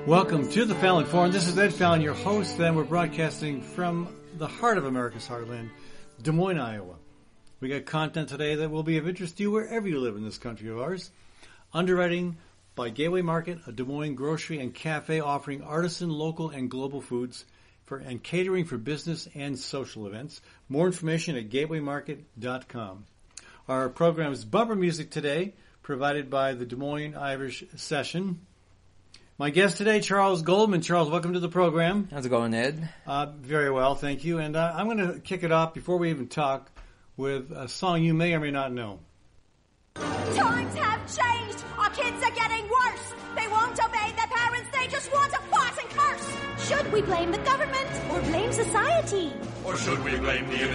Welcome to the Fallon Forum. This is Ed Fallon, your host, and we're broadcasting from the heart of America's heartland, Des Moines, Iowa. We got content today that will be of interest to you wherever you live in this country of ours. Underwriting by Gateway Market, a Des Moines grocery and cafe offering artisan, local, and global foods and catering for business and social events. More information at gatewaymarket.com. Our program's bumper music today provided by the Des Moines Irish Session. My guest today, Charles Goldman. Charles, welcome to the program. How's it going, Ed? Very well, thank you. And I'm going to kick it off before we even talk with a song you may or may not know. Times have changed. Our kids are getting worse. They won't obey their parents. They just want to fight and curse. Should we blame the government or blame society? Or should we blame the